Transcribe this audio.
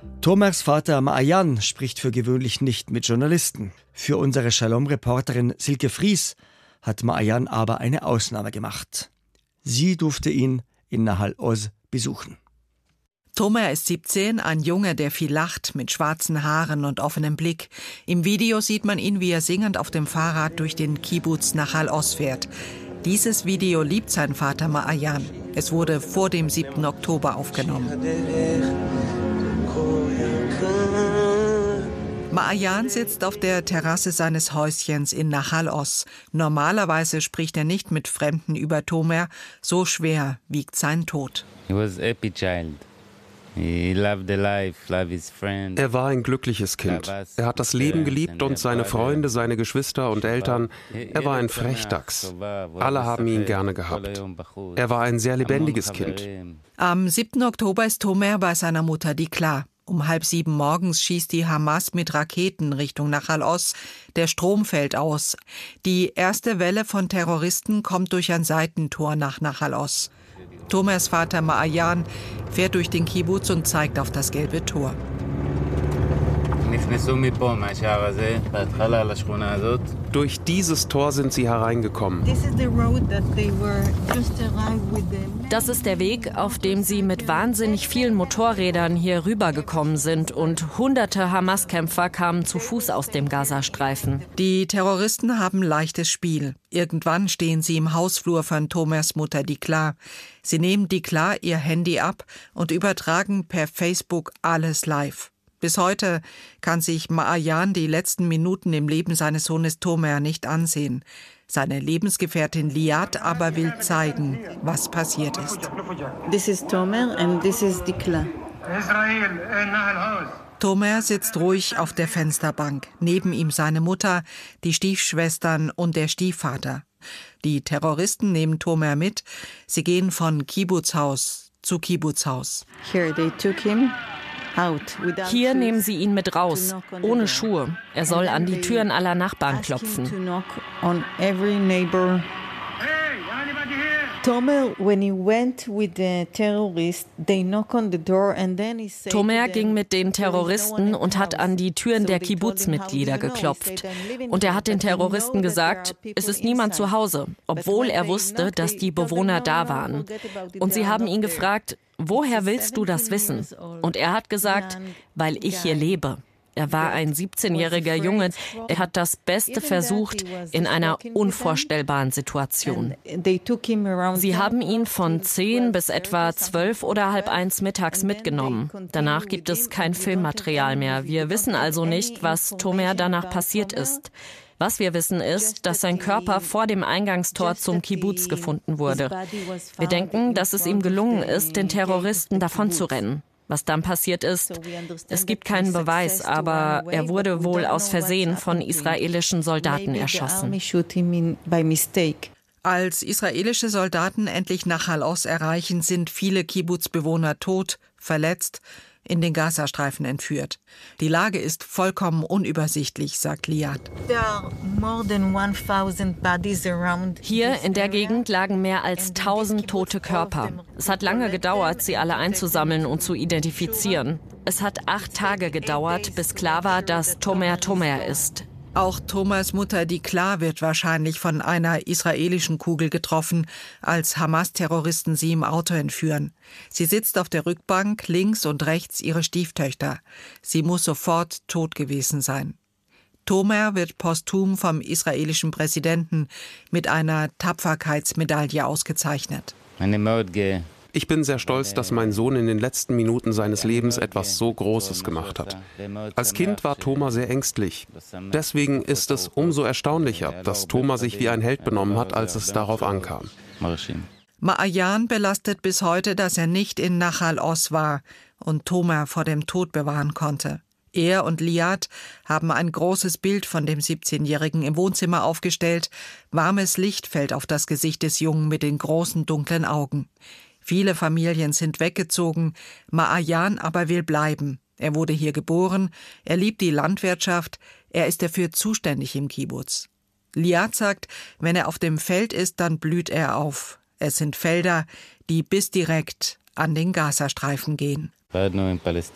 Tomers Vater Maayan spricht für gewöhnlich nicht mit Journalisten. Für unsere Shalom-Reporterin Silke Fries hat Maayan aber eine Ausnahme gemacht. Sie durfte ihn in Nahal Oz besuchen. Tomer ist 17, ein Junge, der viel lacht, mit schwarzen Haaren und offenem Blick. Im Video sieht man ihn, wie er singend auf dem Fahrrad durch den Kibbutz Nahal Oz fährt. Dieses Video liebt sein Vater Maayan. Es wurde vor dem 7. Oktober aufgenommen. Maayan sitzt auf der Terrasse seines Häuschens in Nahal Oz. Normalerweise spricht er nicht mit Fremden über Tomer. So schwer wiegt sein Tod. He was a happy child. Er war ein glückliches Kind. Er hat das Leben geliebt und seine Freunde, seine Geschwister und Eltern. Er war ein Frechdachs. Alle haben ihn gerne gehabt. Er war ein sehr lebendiges Kind. Am 7. Oktober ist Tomer bei seiner Mutter Dikla. Um 6:30 morgens schießt die Hamas mit Raketen Richtung Nahal Oz. Der Strom fällt aus. Die erste Welle von Terroristen kommt durch ein Seitentor nach Nahal Oz. Tomers Vater Maayan fährt durch den Kibbutz und zeigt auf das gelbe Tor. Durch dieses Tor sind sie hereingekommen. Das ist der Weg, auf dem sie mit wahnsinnig vielen Motorrädern hier rübergekommen sind und hunderte Hamas-Kämpfer kamen zu Fuß aus dem Gazastreifen. Die Terroristen haben leichtes Spiel. Irgendwann stehen sie im Hausflur von Tomers Mutter Dikla. Sie nehmen Dikla ihr Handy ab und übertragen per Facebook alles live. Bis heute kann sich Maayan die letzten Minuten im Leben seines Sohnes Tomer nicht ansehen. Seine Lebensgefährtin Liat aber will zeigen, was passiert ist. This is Tomer and this is Dikla. Tomer sitzt ruhig auf der Fensterbank. Neben ihm seine Mutter, die Stiefschwestern und der Stiefvater. Die Terroristen nehmen Tomer mit. Sie gehen von Kibbutzhaus zu Kibbutzhaus. Here they took him. Hier nehmen sie ihn mit raus, ohne Schuhe. Er soll an die Türen aller Nachbarn klopfen. Tomer ging mit den Terroristen und hat an die Türen der Kibbutz-Mitglieder geklopft. Und er hat den Terroristen gesagt, es ist niemand zu Hause, obwohl er wusste, dass die Bewohner da waren. Und sie haben ihn gefragt, woher willst du das wissen? Und er hat gesagt, weil ich hier lebe. Er war ein 17-jähriger Junge. Er hat das Beste versucht in einer unvorstellbaren Situation. Sie haben ihn von 10 bis etwa 12 oder 12:30 mittags mitgenommen. Danach gibt es kein Filmmaterial mehr. Wir wissen also nicht, was Tomer danach passiert ist. Was wir wissen ist, dass sein Körper vor dem Eingangstor zum Kibbutz gefunden wurde. Wir denken, dass es ihm gelungen ist, den Terroristen davonzurennen. Was dann passiert ist, es gibt keinen Beweis, aber er wurde wohl aus Versehen von israelischen Soldaten erschossen. Als israelische Soldaten endlich Nahal Oz erreichen, sind viele Kibbutzbewohner tot, verletzt, in den Gazastreifen entführt. Die Lage ist vollkommen unübersichtlich, sagt Liat. Hier in der Gegend lagen mehr als 1000 tote Körper. Es hat lange gedauert, sie alle einzusammeln und zu identifizieren. Es hat 8 Tage gedauert, bis klar war, dass Tomer Tomer ist. Auch Tomers Mutter Dikla wird wahrscheinlich von einer israelischen Kugel getroffen, als Hamas-Terroristen sie im Auto entführen. Sie sitzt auf der Rückbank, links und rechts ihre Stieftöchter. Sie muss sofort tot gewesen sein. Tomer wird posthum vom israelischen Präsidenten mit einer Tapferkeitsmedaille ausgezeichnet. Ich bin sehr stolz, dass mein Sohn in den letzten Minuten seines Lebens etwas so Großes gemacht hat. Als Kind war Tomer sehr ängstlich. Deswegen ist es umso erstaunlicher, dass Tomer sich wie ein Held benommen hat, als es darauf ankam. Maayan belastet bis heute, dass er nicht in Nahal Oz war und Tomer vor dem Tod bewahren konnte. Er und Liat haben ein großes Bild von dem 17-Jährigen im Wohnzimmer aufgestellt. Warmes Licht fällt auf das Gesicht des Jungen mit den großen, dunklen Augen. Viele Familien sind weggezogen, Maayan aber will bleiben. Er wurde hier geboren, er liebt die Landwirtschaft, er ist dafür zuständig im Kibbutz. Liat sagt, wenn er auf dem Feld ist, dann blüht er auf. Es sind Felder, die bis direkt an den Gazastreifen gehen.